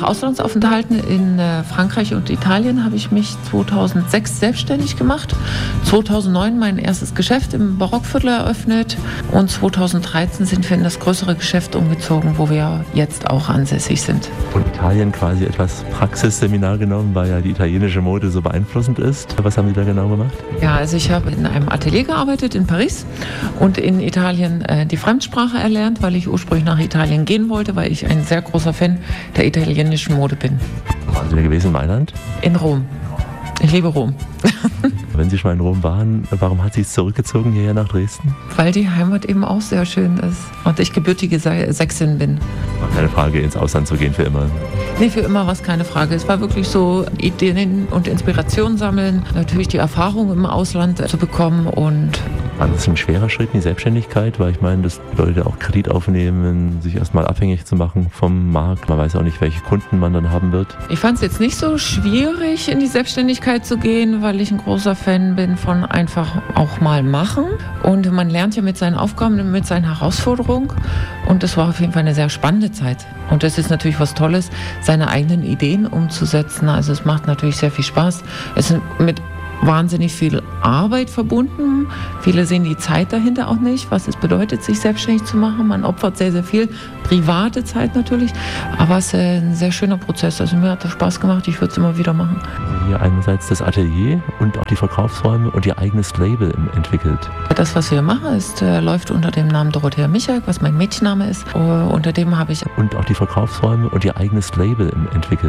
Auslandsaufenthalten in Frankreich und Italien habe ich mich 2006 selbstständig gemacht. 2009 mein erstes Geschäft im Barockviertel eröffnet und 2013 sind wir in das größere Geschäft umgezogen, wo wir jetzt auch ansässig sind. Von Italien quasi etwas Praxisseminar genommen, weil ja die italienische Mode so beeinflussend ist. Was haben Sie da genau gemacht? Ja, also ich habe in einem Atelier gearbeitet in Paris und in Italien die Fremdsprache erlernt, weil ich ursprünglich nach Italien gehen wollte, weil ich ein sehr großer Fan der italienischen Mode bin. Wo waren Sie denn gewesen in Mailand? In Rom. Ich liebe Rom. Wenn Sie schon mal in Rom waren, warum hat Sie es zurückgezogen hierher nach Dresden? Weil die Heimat eben auch sehr schön ist und ich gebürtige Sächsin bin. War keine Frage, ins Ausland zu gehen für immer. Nee, für immer war es keine Frage. Es war wirklich so, Ideen und Inspiration sammeln, natürlich die Erfahrung im Ausland zu bekommen und... War das ein schwerer Schritt in die Selbstständigkeit? Weil ich meine, das bedeutet auch Kredit aufnehmen, sich erstmal abhängig zu machen vom Markt. Man weiß auch nicht, welche Kunden man dann haben wird. Ich fand es jetzt nicht so schwierig, in die Selbstständigkeit zu gehen, weil ich ein großer Fan bin von einfach auch mal machen. Und man lernt ja mit seinen Aufgaben, mit seinen Herausforderungen. Und das war auf jeden Fall eine sehr spannende Zeit. Und das ist natürlich was Tolles, seine eigenen Ideen umzusetzen. Also es macht natürlich sehr viel Spaß. Es ist mit wahnsinnig viel Arbeit verbunden. Viele sehen die Zeit dahinter auch nicht, was es bedeutet, sich selbstständig zu machen. Man opfert sehr, sehr viel private Zeit natürlich, aber es ist ein sehr schöner Prozess. Also mir hat das Spaß gemacht, ich würde es immer wieder machen. Hier einerseits das Atelier und auch die Verkaufsräume und Ihr eigenes Label entwickelt. Das, was wir machen, läuft unter dem Namen Dorothea Michak, was mein Mädchenname ist. Unter dem habe ich... Und auch die Verkaufsräume und Ihr eigenes Label entwickelt.